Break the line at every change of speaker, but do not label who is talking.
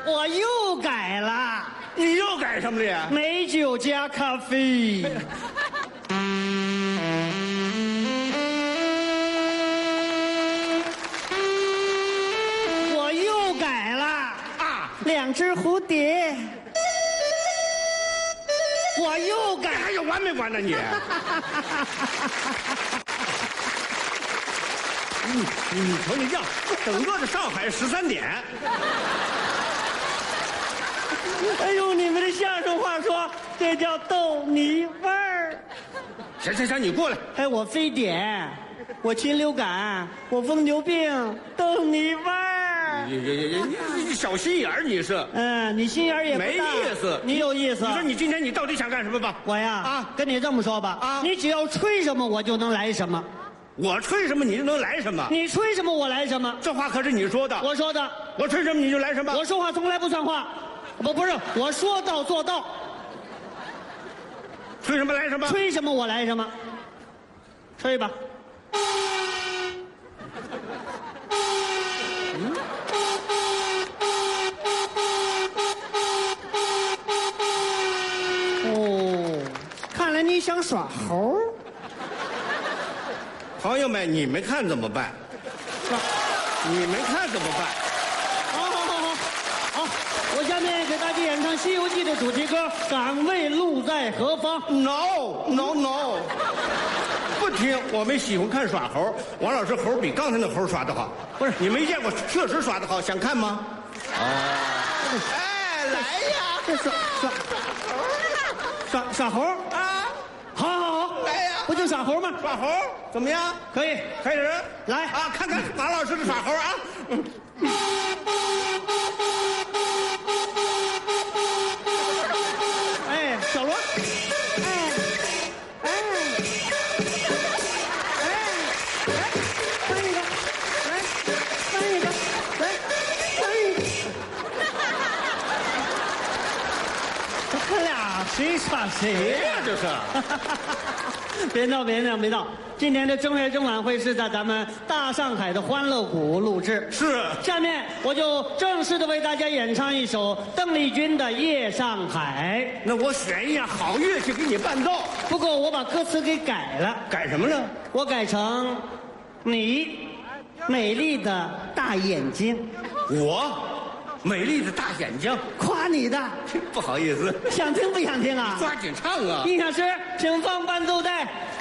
我又改了，
你又改什么了呀？
美酒加咖啡。我又改了
啊，
2只蝴蝶。我又改，
还有完没完呢你？你瞅你这样，整个的上海13点。
哎呦，你们的相声话说这叫逗你味儿。
行，你过来。
哎，我非典，我禽流感，我疯牛病，逗你味儿。
你小心眼儿你是。
你心眼儿也不大
没意思，
你有意思。
你说你今天你到底想干什么吧？
我呀，跟你这么说吧，你只要吹什么我就能来什么。
我吹什么你就能来什么。
你吹什么我来什么。
这话可是你说的。
我说的。
我吹什么你就来什么。
我说话从来不算话。不是，我说到做到。
吹什么来什么。
吹什么我来什么。吹吧。哦，看来你想耍猴。
朋友们，你们看怎么办？你们看怎么办？
好，我下面给大家演唱《西游记》的主题歌《敢问路在何方》。
No， 不听，我们喜欢看耍猴。王老师猴比刚才那猴耍得好。
不是，
你没见过，确实耍得好，想看吗？哎，来呀！
这耍猴
啊！
好，
来呀！
不就耍猴吗？
耍猴怎么样？
可以，
开始
来
啊！看看王老师的耍猴啊！
哎，小罗，翻一个，来，翻一个，来，翻一个。他俩谁耍谁呀？
这是。
别闹！今年的正月正晚会是在咱们大上海的欢乐谷录制。
是。
下面我就正式的为大家演唱一首邓丽君的《夜上海》。
那我选一样好乐器给你伴奏。
不过我把歌词给改了。
改什么了？
我改成你美丽的大眼睛。
我美丽的大眼睛，
夸你的。
不好意思，
想听不想听啊？
抓紧唱啊！
音响师，请放伴奏带。